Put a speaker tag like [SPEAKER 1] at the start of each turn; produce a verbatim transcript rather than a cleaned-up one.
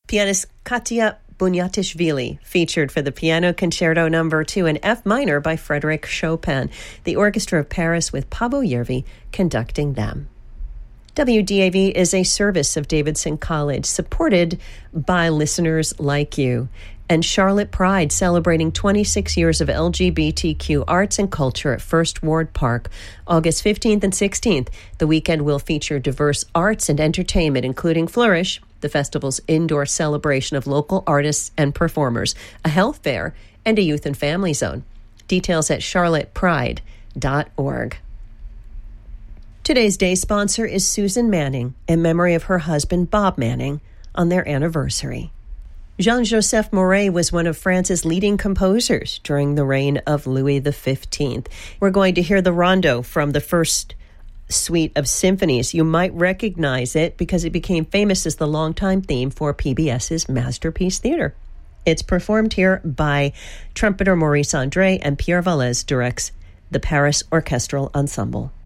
[SPEAKER 1] Pianist Katya Bunyatishvili featured for the Piano Concerto Number two in F minor by Frédéric Chopin. The Orchestra of Paris with Paavo Järvi conducting them. W D A V is a service of Davidson College, supported by listeners like you. And Charlotte Pride, celebrating twenty-six years of L G B T Q arts and culture at First Ward Park, August fifteenth and sixteenth. The weekend will feature diverse arts and entertainment, including Flourish, the festival's indoor celebration of local artists and performers, a health fair, and a youth and family zone. Details at charlotte pride dot org. Today's day sponsor is Susan Manning, in memory of her husband, Bob Manning, on their anniversary. Jean-Joseph Mouret was one of France's leading composers during the reign of Louis the fifteenth. We're going to hear the rondo from the first suite of symphonies. You might recognize it because it became famous as the longtime theme for PBS's Masterpiece Theater. It's performed here by trumpeter Maurice André, and Pierre Vallès directs the Paris Orchestral Ensemble.